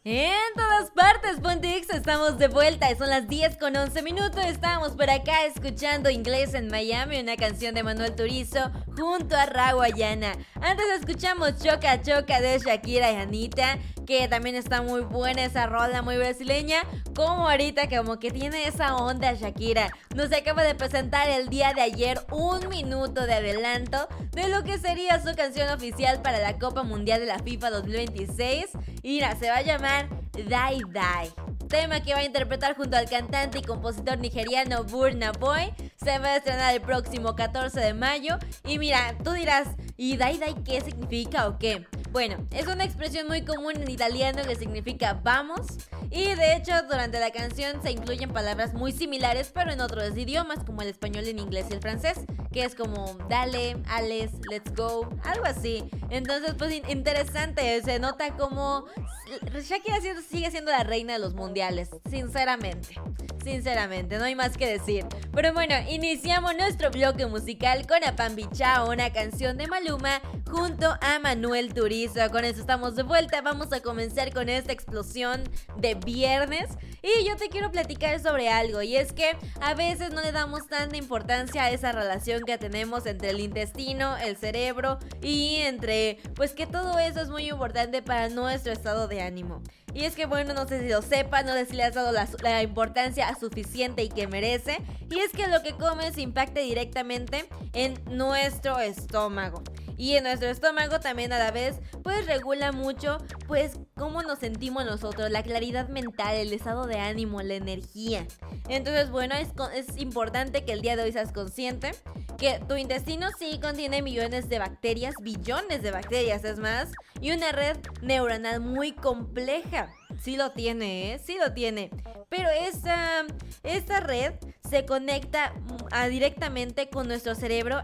En todas partes, Ponte Exa, estamos de vuelta. Son las 10:11. Estábamos por acá escuchando Inglés en Miami, una canción de Manuel Turizo junto a Rawayana. Antes escuchamos Choca Choca de Shakira y Anita, que también está muy buena esa rola, muy brasileña. Como ahorita, como que tiene esa onda Shakira. Nos acaba de presentar el día de ayer un minuto de adelanto de lo que sería su canción oficial para la Copa Mundial de la FIFA 2026. Y mira, se va a llamar Die Die, tema que va a interpretar junto al cantante y compositor nigeriano Burna Boy. Se va a estrenar el próximo 14 de mayo. Y mira, tú dirás, ¿y Die Die qué significa o qué? Bueno, es una expresión muy común en italiano que significa vamos. Y de hecho, durante la canción se incluyen palabras muy similares, pero en otros idiomas, como el español, el inglés y el francés, que es como dale, ales, let's go, algo así. Entonces, pues interesante, se nota como Shakira sigue siendo la reina de los mundiales, sinceramente, no hay más que decir. Pero bueno, iniciamos nuestro bloque musical con Apambi Chao, una canción de Maluma junto a Manuel Turizo. Con eso estamos de vuelta, vamos a comenzar con esta explosión de viernes. Y yo te quiero platicar sobre algo, y es que a veces no le damos tanta importancia a esa relación que tenemos entre el intestino, el cerebro y entre, pues que todo eso es muy importante para nuestro estado de ánimo. Y es que bueno, no sé si lo sepas, no sé si le has dado la importancia suficiente y que merece. Y es que lo que comes impacta directamente en nuestro estómago. Y en nuestro estómago también a la vez pues regula mucho pues cómo nos sentimos nosotros, la claridad mental, el estado de ánimo, la energía. Entonces bueno, es importante que el día de hoy seas consciente que tu intestino sí contiene millones de bacterias, billones de bacterias es más, y una red neuronal muy compleja. Sí lo tiene, sí lo tiene. Pero esta red se conecta directamente con nuestro cerebro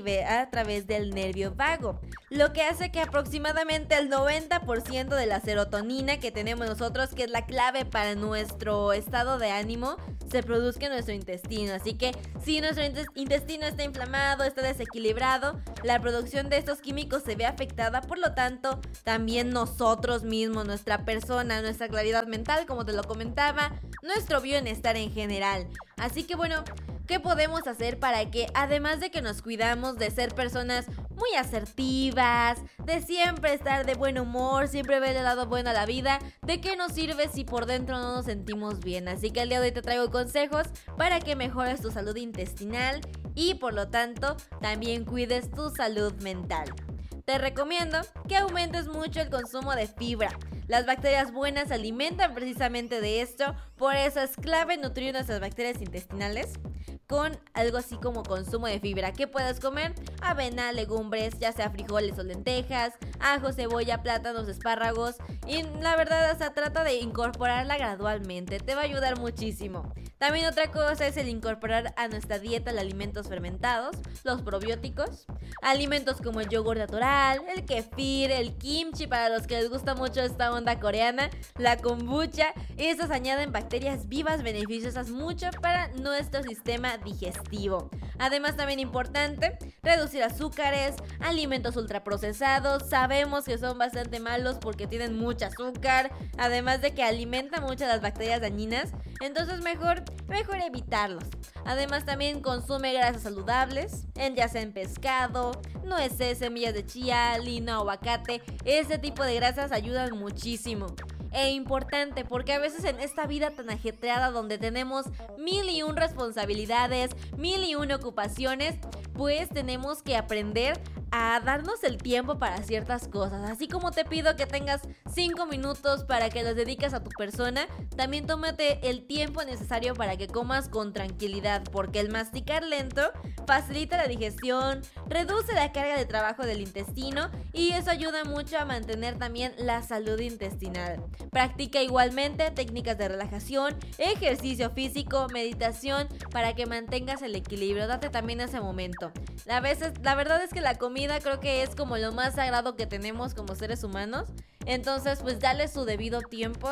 a través del nervio vago, lo que hace que aproximadamente el 90% de la serotonina que tenemos nosotros, que es la clave para nuestro estado de ánimo, se produzca en nuestro intestino. Así que si nuestro intestino está inflamado, está desequilibrado, la producción de estos químicos se ve afectada. Por lo tanto, también nosotros mismos, nuestra persona, nuestra claridad mental, como te lo comentaba, nuestro bienestar en general. Así que bueno, ¿qué podemos hacer para que, además de que nos cuidamos de ser personas muy asertivas, de siempre estar de buen humor, siempre ver el lado bueno a la vida, de qué nos sirve si por dentro no nos sentimos bien? Así que el día de hoy te traigo consejos para que mejores tu salud intestinal y por lo tanto también cuides tu salud mental. Te recomiendo que aumentes mucho el consumo de fibra. Las bacterias buenas se alimentan precisamente de esto, por eso es clave nutrir nuestras bacterias intestinales con algo así como consumo de fibra. ¿Qué puedes comer? Avena, legumbres, ya sea frijoles o lentejas, ajo, cebolla, plátanos, espárragos. Y la verdad, trata de incorporarla gradualmente, te va a ayudar muchísimo. También otra cosa es el incorporar a nuestra dieta los alimentos fermentados, los probióticos, alimentos como el yogur natural, el kefir, el kimchi para los que les gusta mucho esta onda coreana, la kombucha. Estos añaden bacterias vivas beneficiosas mucho para nuestro sistema digestivo. Además, también importante, reducir azúcares, alimentos ultraprocesados. Sabemos que son bastante malos porque tienen mucho azúcar, además de que alimentan mucho a las bacterias dañinas. Entonces mejor evitarlos. Además también consume grasas saludables, ya sea en pescado, nueces, semillas de chía, lino, aguacate. Este tipo de grasas ayudan muchísimo. E importante porque a veces en esta vida tan ajetreada donde tenemos 1001 responsabilidades, 1001 ocupaciones, pues tenemos que aprender a darnos el tiempo para ciertas cosas. Así como te pido que tengas 5 minutos para que los dediques a tu persona, también tómate el tiempo necesario para que comas con tranquilidad, porque el masticar lento facilita la digestión, reduce la carga de trabajo del intestino y eso ayuda mucho a mantener también la salud intestinal. Practica igualmente técnicas de relajación, ejercicio físico, meditación para que mantengas el equilibrio. Date también ese momento. La verdad es que la comida creo que es como lo más sagrado que tenemos como seres humanos. Entonces pues dale su debido tiempo.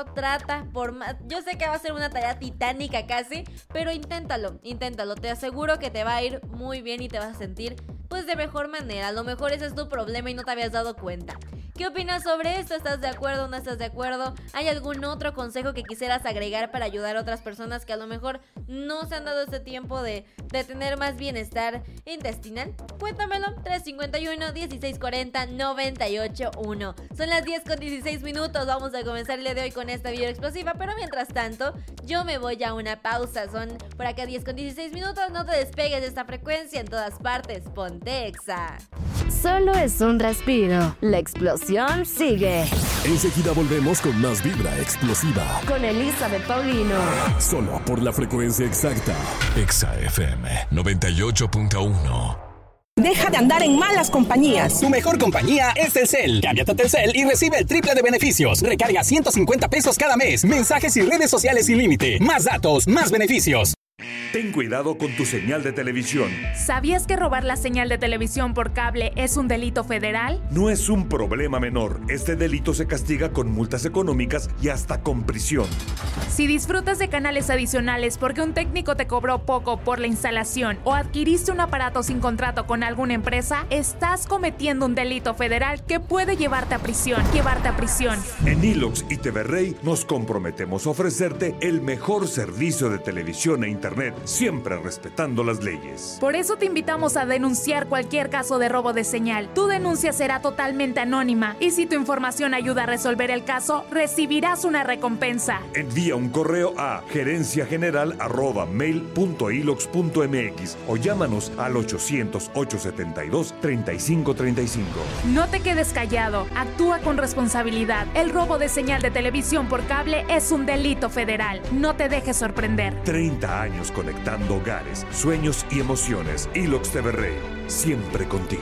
Yo sé que va a ser una tarea titánica casi, pero inténtalo. Te aseguro que te va a ir muy bien y te vas a sentir pues de mejor manera. A lo mejor ese es tu problema y no te habías dado cuenta. ¿Qué opinas sobre esto? ¿Estás de acuerdo o no estás de acuerdo? ¿Hay algún otro consejo que quisieras agregar para ayudar a otras personas que a lo mejor no se han dado este tiempo de tener más bienestar intestinal? Cuéntamelo, 351-1640-981. Son las 10:16. Vamos a comenzar el día de hoy con esta video explosiva, pero mientras tanto, yo me voy a una pausa. Son por acá 10:16. No te despegues de esta frecuencia, en todas partes, ponte Exa. Solo es un respiro. La explosión sigue. Enseguida volvemos con más vibra explosiva. Con Elizabeth Paulino. Solo por la frecuencia exacta. Exa FM 98.1. Deja de andar en malas compañías. Tu mejor compañía es Telcel. Cámbiate a Telcel y recibe el triple de beneficios. Recarga 150 pesos cada mes. Mensajes y redes sociales sin límite. Más datos, más beneficios. Ten cuidado con tu señal de televisión. ¿Sabías que robar la señal de televisión por cable es un delito federal? No es un problema menor. Este delito se castiga con multas económicas y hasta con prisión. Si disfrutas de canales adicionales porque un técnico te cobró poco por la instalación o adquiriste un aparato sin contrato con alguna empresa, estás cometiendo un delito federal que puede llevarte a prisión. En Ilox y TV Rey nos comprometemos a ofrecerte el mejor servicio de televisión e internet, siempre respetando las leyes. Por eso te invitamos a denunciar cualquier caso de robo de señal. Tu denuncia será totalmente anónima y si tu información ayuda a resolver el caso, recibirás una recompensa. Envía un correo a gerenciageneral@mail.ilox.mx o llámanos al 800-872-3535. No te quedes callado, actúa con responsabilidad. El robo de señal de televisión por cable es un delito federal. No te dejes sorprender. 30 años conectando hogares, sueños y emociones. Ilox TV Rey, siempre contigo.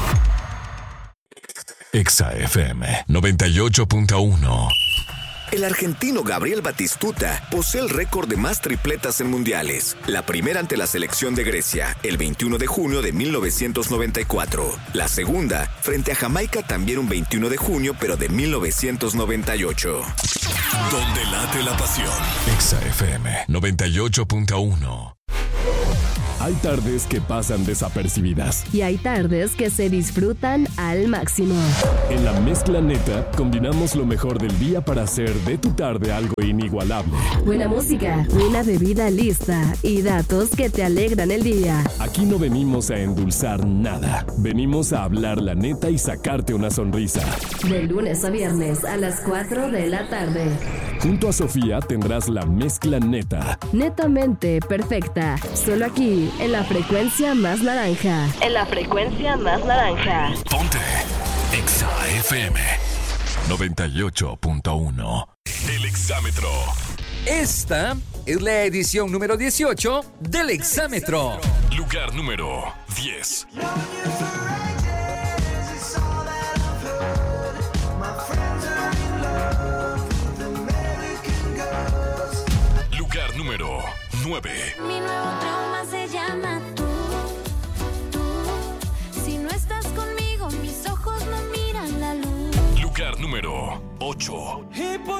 Exa FM 98.1. El argentino Gabriel Batistuta posee el récord de más tripletas en mundiales. La primera ante la selección de Grecia, el 21 de junio de 1994. La segunda, frente a Jamaica, también un 21 de junio, pero de 1998. Donde late la pasión. Exa FM 98.1. Hay tardes que pasan desapercibidas. Y hay tardes que se disfrutan al máximo. En la mezcla neta, combinamos lo mejor del día para hacer de tu tarde algo inigualable. Buena música, una bebida lista y datos que te alegran el día. Aquí no venimos a endulzar nada. Venimos a hablar la neta y sacarte una sonrisa. De lunes a viernes a las 4 de la tarde. Junto a Sofía tendrás la mezcla neta. Netamente perfecta. Solo aquí, en la frecuencia más naranja. Ponte Exa FM 98.1. El Exámetro. Esta es la edición número 18 del Exámetro. Lugar número 10. Lugar número 9. Mi nuevo trauma se llama tú. Si no estás conmigo, mis ojos no miran la luz. Lugar número 8.